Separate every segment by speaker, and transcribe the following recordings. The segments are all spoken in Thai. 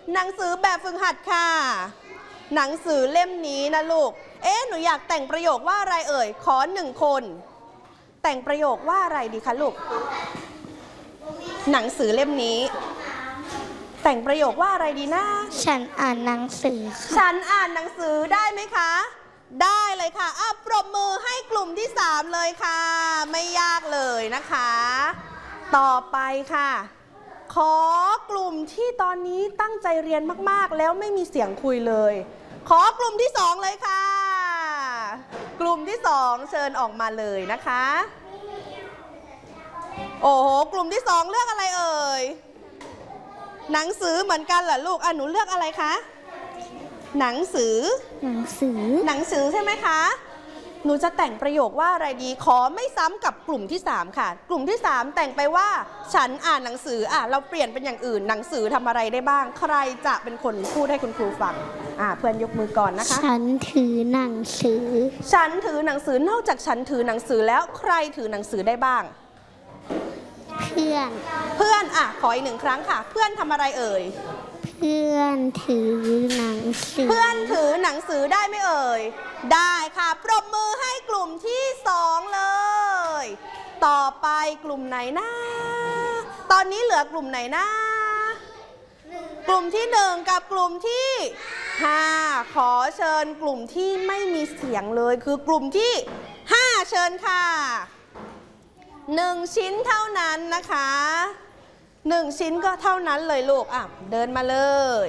Speaker 1: หนังสือแบบฝึกหัดค่ะหนังสือเล่มนี้นะลูกหนูอยากแต่งประโยคว่าอะไรเอ่ยขอ1 คนแต่งประโยคว่าอะไรดีคะลูกหนังสือเล่มนี้แต่งประโยคว่าอะไรดีนะ
Speaker 2: ฉันอ่านหนังสือค่ะ
Speaker 1: ฉันอ่านหนังสือได้ไหมคะได้เลยค่ะปรบมือให้กลุ่มที่3เลยค่ะไม่ยากเลยนะคะต่อไปค่ะขอกลุ่มที่ตอนนี้ตั้งใจเรียนมากๆแล้วไม่มีเสียงคุยเลยขอกลุ่มที่2เลยค่ะกลุ่มที่2เชิญออกมาเลยนะคะโอ้โหกลุ่มที่2เลือกอะไรเอ่ยหนังสือเหมือนกันเหรอลูกหนูเลือกอะไรคะหนังสือใช่ไหมคะหนูจะแต่งประโยคว่าอะไรดีขอไม่ซ้ำกับกลุ่มที่3ค่ะกลุ่มที่3แต่งไปว่าฉันอ่านหนังสือเราเปลี่ยนเป็นอย่างอื่นหนังสือทำอะไรได้บ้างใครจะเป็นคนพูดให้คุณครูฟังเพื่อนยกมือก่อนนะคะ
Speaker 2: ฉันถือหนังสือ
Speaker 1: ฉันถือหนังสือนอกจากฉันถือหนังสือแล้วใครถือหนังสือได้บ้าง
Speaker 2: เพื่
Speaker 1: อนขออีก1 ครั้งค่ะเพื่อนทำอะไรเอ่ย
Speaker 2: เพื่อนถือหนังสือ
Speaker 1: เพื่อนถือหนังสือได้ไหมเอ่ยได้ค่ะปรบมือให้กลุ่มที่2เลยต่อไปกลุ่มไหนนะตอนนี้เหลือกลุ่มไหนนะกลุ่มที่1กับกลุ่มที่5ขอเชิญกลุ่มที่ไม่มีเสียงเลยคือกลุ่มที่5เชิญค่ะ1 ชิ้นเท่านั้นนะคะ1 ชิ้นก็เท่านั้นเลยลูกเดินมาเลย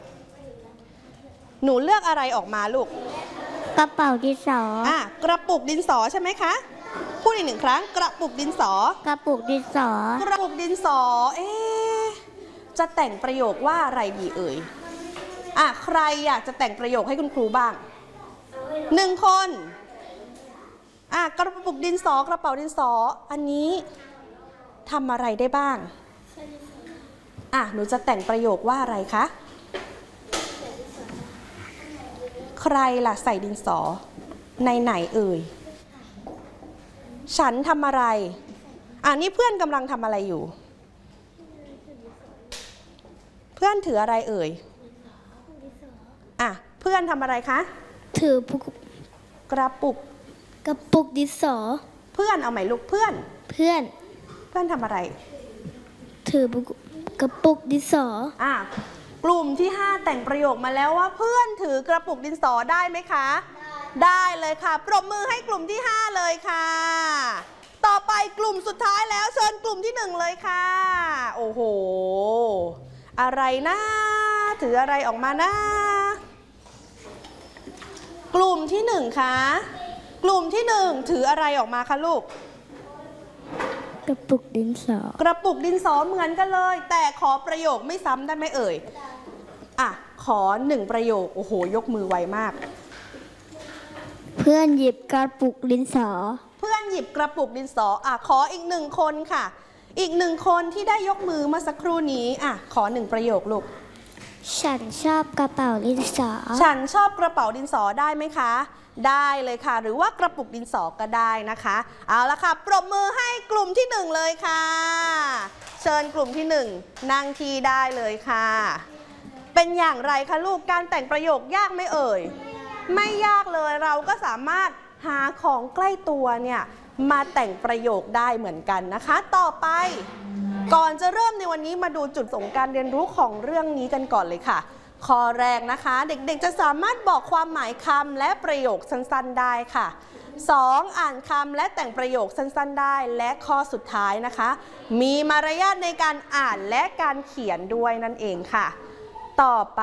Speaker 1: หนูเลือกอะไรออกมาลูก
Speaker 2: กระเป๋าดินส
Speaker 1: กระปุกดินสอใช่ไหมคะพูดอีก1 ครั้งกระปุกดินสอก
Speaker 2: ระปุกดินสอก
Speaker 1: ระปุกดินสอจะแต่งประโยคว่าอะไรดีเอ่ยใครอยากจะแต่งประโยคให้คุณครูบ้าง1 คนกระปุกดินสอกระเป๋าดินสออันนี้ทำอะไรได้บ้างหนูจะแต่งประโยคว่าอะไรคะใครล่ะใส่ดินสอในไหนเอ่ยฉันทำอะไรนี่เพื่อนกำลังทำอะไรอยู่เพื่อนถืออะไรเอ่ยเพื่อนทำอะไรคะ
Speaker 2: ถือก
Speaker 1: ระปุก
Speaker 2: ดินสอ
Speaker 1: เพื่อนเอาไหมลูกเพื่อนทำอะไร
Speaker 2: ถือกระปุกดินส
Speaker 1: กลุ่มที่5แต่งประโยคมาแล้วว่าเพื่อนถือกระปุกดินสอได้ไหมคะได้เลยค่ะปรบมือให้กลุ่มที่5เลยค่ะต่อไปกลุ่มสุดท้ายแล้วเชิญกลุ่มที่1เลยค่ะโอ้โหอะไรนะถืออะไรออกมานะกลุ่มที่1คะกลุ่มที่1ถืออะไรออกมาคะลูก
Speaker 2: กระปุกดินส
Speaker 1: เหมือนกันเลยแต่ขอประโยคไม่ซ้ำได้ไหมเอ่ยขอ1 ประโยคโอ้โหยกมือไวมาก
Speaker 2: เพื่อนหยิบกระปุกดินสอ
Speaker 1: ขออีก1 คนค่ะอีก1 คนที่ได้ยกมือเมื่อสักครู่นี้ขอ1 ประโยคลูก
Speaker 2: ฉันชอบกระเป๋าดินสอ
Speaker 1: ได้ไหมคะได้เลยค่ะหรือว่ากระปุกดินสอก็ได้นะคะเอาละค่ะปรบมือให้กลุ่มที่1เลยค่ะเชิญกลุ่มที่1นั่งที่ได้เลยค่ะเป็นอย่างไรคะลูกการแต่งประโยคยากไหมเอ่ยไม่ยากเลยเราก็สามารถหาของใกล้ตัวเนี่ยมาแต่งประโยคได้เหมือนกันนะคะต่อไปก่อนจะเริ่มในวันนี้มาดูจุดประสงค์การเรียนรู้ของเรื่องนี้กันก่อนเลยค่ะข้อแรกนะคะเด็กๆจะสามารถบอกความหมายคำและประโยคสั้นๆได้ค่ะ2อ่านคำและแต่งประโยคสั้นๆได้และข้อสุดท้ายนะคะมีมารยาทในการอ่านและการเขียนด้วยนั่นเองค่ะต่อไป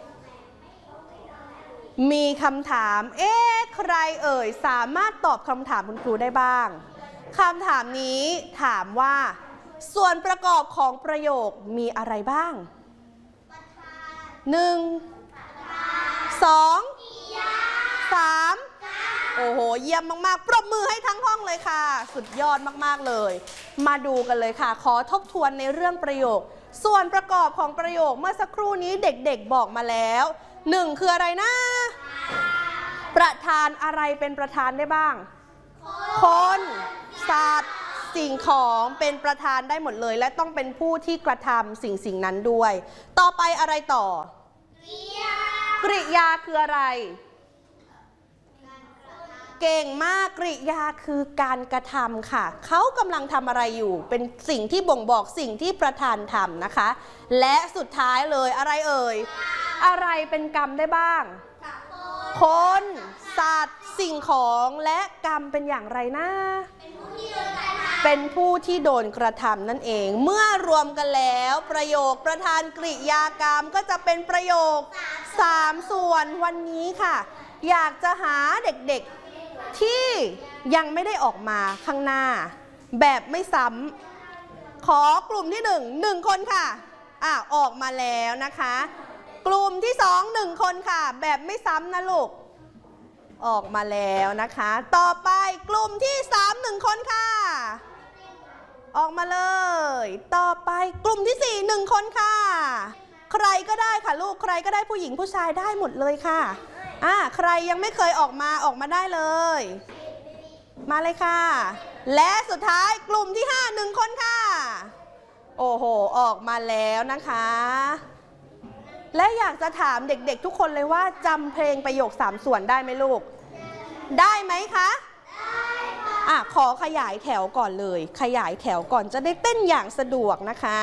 Speaker 1: มีคำถามใครเอ่ยสามารถตอบคำถามคุณครูได้บ้างคำถามนี้ถามว่าส่วนประกอบของประโยคมีอะไรบ้าง1 2 3โอ้โหเยี่ยมมากๆปรบมือให้ทั้งห้องเลยค่ะสุดยอดมากๆเลยมาดูกันเลยค่ะขอทบทวนในเรื่องประโยคส่วนประกอบของประโยคเมื่อสักครู่นี้เด็กๆบอกมาแล้ว1คืออะไรนะประธานอะไรเป็นประธานได้บ้างคนสัตว์สิ่งของเป็นประธานได้หมดเลยและต้องเป็นผู้ที่กระทำสิ่งนั้นด้วยต่อไปอะไรต่อกริยาคืออะไรเก่งมากกริยาคือการกระทำค่ะเขากำลังทำอะไรอยู่เป็นสิ่งที่บ่งบอกสิ่งที่ประธานทำนะคะและสุดท้ายเลยอะไรเอ่ยอะไรเป็นกรรมได้บ้างคนสัตว์สิ่งของและกรรมเป็นอย่างไรนะเป็นผู้ที่โดนกระทำนั่นเองเมื่อรวมกันแล้วประโยคประธานกริยากรรมก็จะเป็นประโยค3ส่วนวันนี้ค่ะอยากจะหาเด็กๆที่ยังไม่ได้ออกมาข้างหน้าแบบไม่ซ้ำขอกลุ่มที่1คนค่ะออกมาแล้วนะคะกลุ่มที่2 1คนค่ะแบบไม่ซ้ำนะลูกออกมาแล้วนะคะต่อไปกลุ่มที่3 1คนค่ะออกมาเลยต่อไปกลุ่มที่4 1คนค่ะใครก็ได้ค่ะลูกใครก็ได้ผู้หญิงผู้ชายได้หมดเลยค่ะใครยังไม่เคยออกมาได้เลยมาเลยค่ะและสุดท้ายกลุ่มที่5 1คนค่ะโอ้โหออกมาแล้วนะคะและอยากจะถามเด็กๆทุกคนเลยว่าจำเพลงประโยค3ส่วนได้ไหมลูกได้ไหมคะได้ขอขยายแถวก่อนเลยขยายแถวก่อนจะได้เต้นอย่างสะดวกนะคะ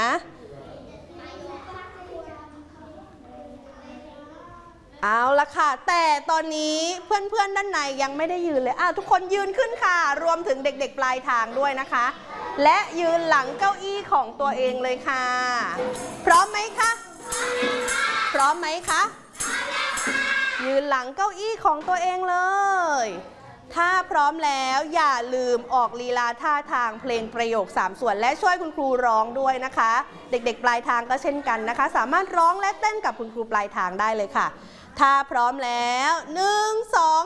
Speaker 1: เอาละค่ะแต่ตอนนี้เพื่อนๆด้านในยังไม่ได้ยืนเลยทุกคนยืนขึ้นค่ะรวมถึงเด็กๆปลายทางด้วยนะคะและยืนหลังเก้าอี้ของตัวเองเลยค่ะพร้อมไหมคะพร้อมไหมคะยืนหลังเก้าอี้ของตัวเองเลยถ้าพร้อมแล้วอย่าลืมออกลีลาท่าทางเพลงประโยค3ส่วนและช่วยคุณครูร้องด้วยนะคะเด็กๆปลายทางก็เช่นกันนะคะสามารถร้องและเต้นกับคุณครูปลายทางได้เลยค่ะถ้าพร้อมแล้ว1 2